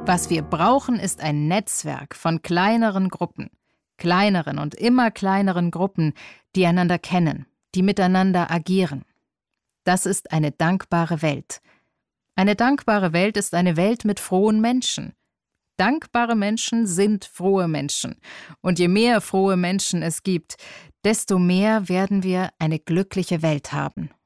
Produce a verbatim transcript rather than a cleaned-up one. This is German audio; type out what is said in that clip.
Was wir brauchen, ist ein Netzwerk von kleineren Gruppen, kleineren und immer kleineren Gruppen, die einander kennen, die miteinander agieren. Das ist eine dankbare Welt. Eine dankbare Welt ist eine Welt mit frohen Menschen. Dankbare Menschen sind frohe Menschen. Und je mehr frohe Menschen es gibt, desto mehr werden wir eine glückliche Welt haben.